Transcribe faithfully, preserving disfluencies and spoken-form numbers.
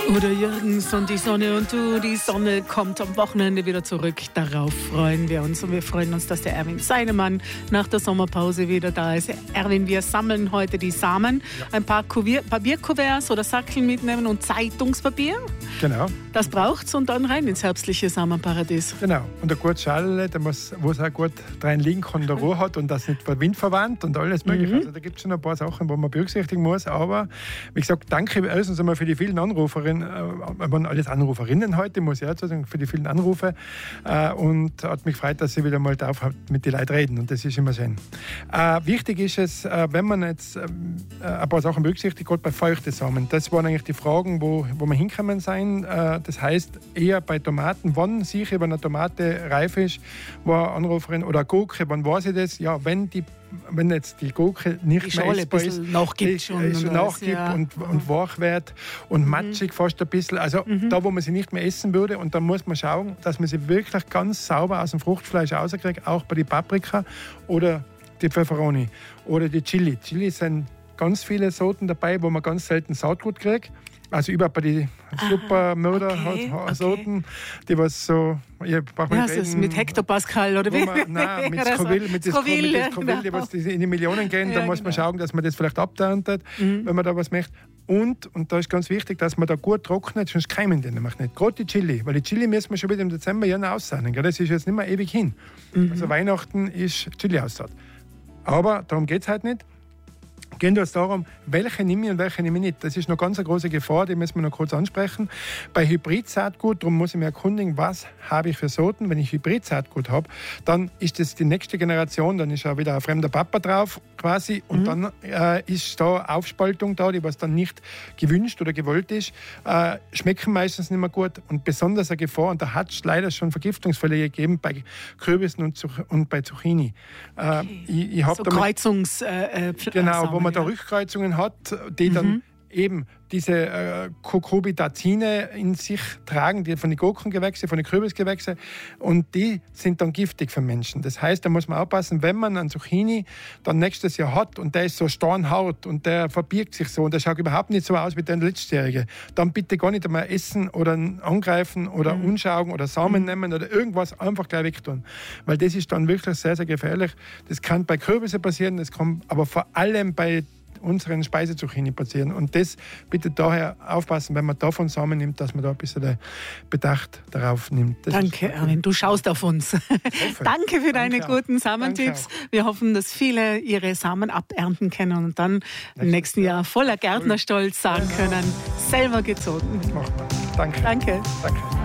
Oder Jürgens und die Sonne und du, die Sonne kommt am Wochenende wieder zurück. Darauf freuen wir uns und wir freuen uns, dass der Erwin Seinemann nach der Sommerpause wieder da ist. Erwin, wir sammeln heute die Samen, ja. ein paar Papierkuverts oder Sackel mitnehmen und Zeitungspapier. Genau. Das braucht's und dann rein ins herbstliche Samenparadies. Genau. Und ein gutes Schale, wo es auch gut drin liegen kann, der Ruhe hat und das nicht vor Wind verwandt und alles mögliche. Mhm. Also da gibt es schon ein paar Sachen, wo man berücksichtigen muss. Aber wie gesagt, danke erstens einmal für die vielen Anruferinnen, äh, waren alles Anruferinnen heute, muss ich auch sagen, für die vielen Anrufe. Äh, und hat mich gefreut, dass sie wieder mal darf mit den Leuten reden. Und das ist immer schön. Äh, wichtig ist es, äh, wenn man jetzt äh, ein paar Sachen berücksichtigt, gerade bei feuchten Samen. Das waren eigentlich die Fragen, wo, wo wir hinkommen sein. Äh, das heißt, eher bei Tomaten, wann sehe ich, wenn eine Tomate reif ist, war eine Anruferin, oder eine Gurke, wann weiß ich das? Ja, wenn die wenn jetzt die Gurke nicht die mehr essbar ist, nachgibt schon die, nachgibt ja. und, und weich wird und mhm. matschig fast ein bisschen, also mhm. da, wo man sie nicht mehr essen würde, und da muss man schauen, dass man sie wirklich ganz sauber aus dem Fruchtfleisch rauskriegt, auch bei den Paprika oder die Pfefferoni oder die Chili. Chili sind ganz viele Sorten dabei, wo man ganz selten Saatgut kriegt. Also überhaupt bei den Supermörder-Sorten, okay, okay. die was so... Ja, das ist mit Hektopascal oder wie? Man, nein, mit Scoville, mit Scoville, mit Scoville, die was in die Millionen gehen. Ja, da muss man genau. schauen, dass man das vielleicht abterntet, mhm. wenn man da was möchte. Und, und da ist ganz wichtig, dass man da gut trocknet, sonst keimen die nämlich nicht. Gerade die Chili, weil die Chili müssen wir schon wieder im Dezember ja aussahnen. Das ist jetzt nicht mehr ewig hin. Mhm. Also Weihnachten ist Chili-Aussaat. Aber darum geht es halt nicht. Geht es darum, welche nehme ich und welche nehme ich nicht. Das ist noch ganz eine große Gefahr, die müssen wir noch kurz ansprechen. Bei Hybrid-Saatgut, darum muss ich mich erkundigen, was habe ich für Sorten. Wenn ich Hybrid-Saatgut habe, dann ist das die nächste Generation, dann ist auch wieder ein fremder Papa drauf quasi und mhm. dann äh, ist da Aufspaltung da, die was dann nicht gewünscht oder gewollt ist. Äh, schmecken meistens nicht mehr gut und besonders eine Gefahr, und da hat es leider schon Vergiftungsfälle gegeben bei Kürbissen und, und bei Zucchini. Äh, okay. ich, ich so Kreuzungs... Äh, äh, genau, wo man da Rückkreuzungen hat, die dann mhm. eben diese äh, Cucurbitacine in sich tragen, die von den Gurkengewächsen, von den Kürbisgewächsen, und die sind dann giftig für Menschen. Das heißt, da muss man aufpassen, wenn man einen Zucchini dann nächstes Jahr hat und der ist so steinhart und der verbirgt sich so und der schaut überhaupt nicht so aus wie der letztjährige, dann bitte gar nicht einmal essen oder angreifen oder mhm. unschauen oder Samen mhm. nehmen oder irgendwas, einfach gleich wegtun. Weil das ist dann wirklich sehr, sehr gefährlich. Das kann bei Kürbissen passieren, das kann aber vor allem bei unseren Speisezucchini passieren. Und das bitte daher aufpassen, wenn man davon Samen nimmt, dass man da ein bisschen Bedacht darauf nimmt. Das Danke, Erwin. Du schaust auf uns. Danke für deine Danke guten Samentipps. Wir hoffen, dass viele ihre Samen abernten können und dann im nächsten Jahr voller Gärtnerstolz sagen können, selber gezogen. Machen wir. Danke. Danke. Danke.